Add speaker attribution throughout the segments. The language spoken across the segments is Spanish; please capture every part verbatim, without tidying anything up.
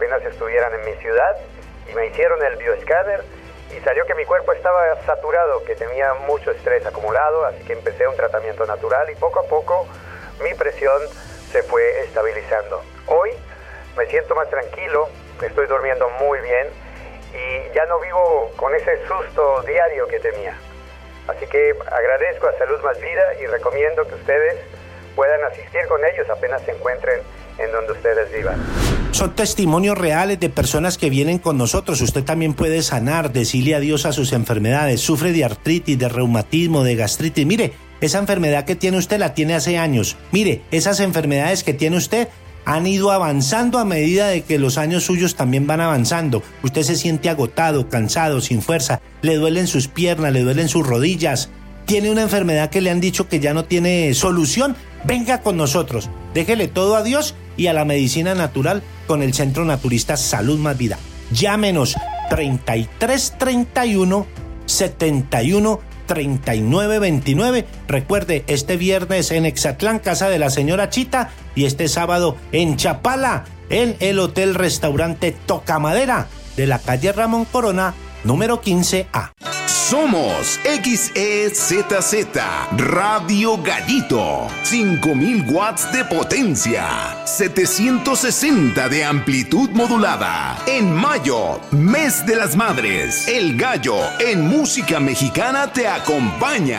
Speaker 1: apenas estuvieran en mi ciudad y me hicieron el bioescáner y salió que mi cuerpo estaba saturado, que tenía mucho estrés acumulado, así que empecé un tratamiento natural y poco a poco mi presión se fue estabilizando. Hoy me siento más tranquilo, estoy durmiendo muy bien y ya no vivo con ese susto diario que tenía. Así que agradezco a Salud Más Vida y recomiendo que ustedes puedan asistir con ellos apenas se encuentren en donde ustedes vivan.
Speaker 2: Son testimonios reales de personas que vienen con nosotros. Usted también puede sanar, decirle adiós a sus enfermedades. Sufre de artritis, de reumatismo, de gastritis. Mire, esa enfermedad que tiene usted la tiene hace años. Mire, esas enfermedades que tiene usted han ido avanzando a medida de que los años suyos también van avanzando. Usted se siente agotado, cansado, sin fuerza. Le duelen sus piernas, le duelen sus rodillas. Tiene una enfermedad que le han dicho que ya no tiene solución. Venga con nosotros. Déjele todo a Dios y a la medicina natural con el Centro Naturista Salud Más Vida. Llámenos treinta y tres treinta y uno setenta y uno treinta y nueve veintinueve. Recuerde, este viernes en Exatlán, Casa de la Señora Chita, y este sábado en Chapala, en el Hotel Restaurante Tocamadera de la calle Ramón Corona, número quince A.
Speaker 3: Somos X E Z Z Radio Gallito, cinco mil watts de potencia, setecientos sesenta de amplitud modulada. En mayo, mes de las madres, El Gallo en música mexicana te acompaña.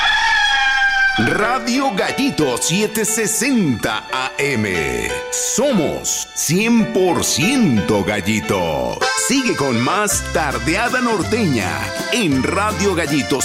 Speaker 3: Radio Gallito setecientos sesenta A M. Somos cien por ciento Gallito. Sigue con más Tardeada Norteña en Radio Gallito